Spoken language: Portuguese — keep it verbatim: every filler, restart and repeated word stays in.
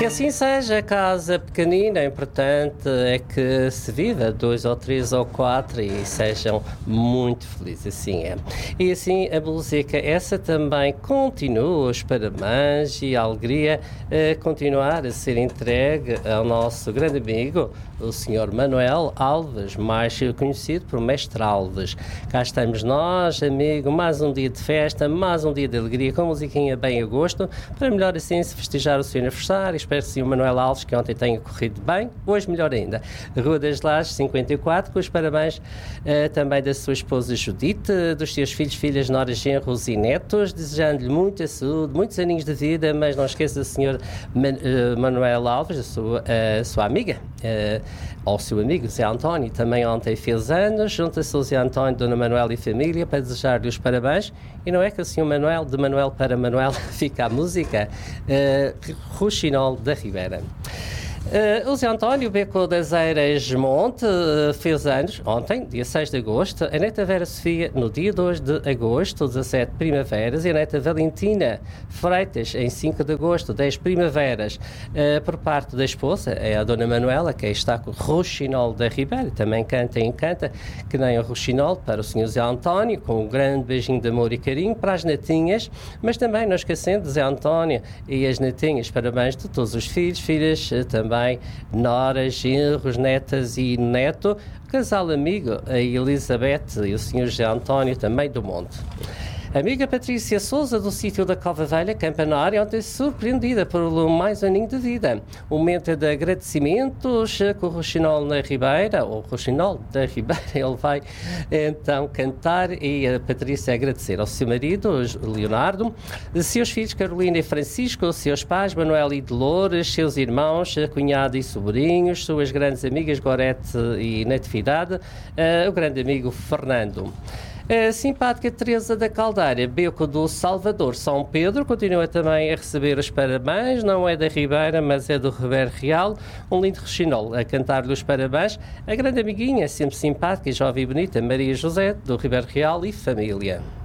Que assim seja, a casa pequenina, o importante é que se viva dois ou três ou quatro e sejam muito felizes, assim é. E assim a música, essa também continua, os parabéns e a alegria a continuar a ser entregue ao nosso grande amigo, o senhor Manuel Alves, mais conhecido por Mestre Alves. Cá estamos nós, amigo, mais um dia de festa, mais um dia de alegria, com musiquinha bem a gosto, para melhor assim se festejar o seu aniversário. Espero que sim, o Manuel Alves, que ontem tenha corrido bem, hoje melhor ainda. Rua das Lajes, cinquenta e quatro, com os parabéns uh, também da sua esposa Judite, dos seus filhos, filhas, noras, genros e netos, desejando-lhe muita saúde, muitos aninhos de vida, mas não esqueça do senhor Man, uh, Manuel Alves, a sua, uh, sua amiga, uh, ao seu amigo Zé António, também ontem fez anos, junta-se ao Zé António, Dona Manuel e família, para desejar-lhe os parabéns. E não é que assim o Manuel, de Manuel para Manuel, fica a música uh, Ruxinol da Ribeira. Uh, o Zé António Beco das Eiras Monte uh, fez anos ontem, dia seis de agosto, a neta Vera Sofia no dia dois de agosto, dezassete primaveras, e a neta Valentina Freitas em cinco de agosto, dez primaveras, uh, por parte da esposa, é a Dona Manuela, que aí está com o Ruxinol da Ribeira, também canta e encanta, que nem o Ruxinol, para o senhor Zé António, com um grande beijinho de amor e carinho para as netinhas, mas também não esquecendo de Zé António e as netinhas, parabéns de todos os filhos, filhas, uh, também noras, genros, netas e neto, casal amigo, a Elizabeth e o senhor José António, também do Monte. Amiga Patrícia Souza, do sítio da Cova Velha, Campanária, ontem surpreendida por mais um aninho de vida. Um momento de agradecimentos com o Ruxinol na Ribeira, ou Ruxinol da Ribeira, ele vai então cantar, e a Patrícia agradecer ao seu marido, Leonardo, seus filhos Carolina e Francisco, seus pais Manuel e Dolores, seus irmãos, cunhado e sobrinhos, suas grandes amigas Gorete e Natividade, uh, o grande amigo Fernando. A simpática Teresa da Caldeira, Beco do Salvador, São Pedro, continua também a receber os parabéns, não é da Ribeira, mas é do Ribeiro Real, um lindo Ruxinol a cantar-lhe os parabéns, a grande amiguinha, sempre simpática e jovem e bonita, Maria José, do Ribeiro Real e família.